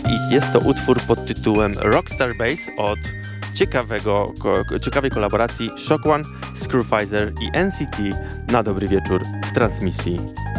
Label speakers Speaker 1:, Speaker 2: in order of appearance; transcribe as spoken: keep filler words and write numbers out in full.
Speaker 1: i jest to utwór pod tytułem Rockstar Bass od ciekawego, ko, ciekawej kolaboracji Shock One, Screwfizer i N C T na dobry wieczór w transmisji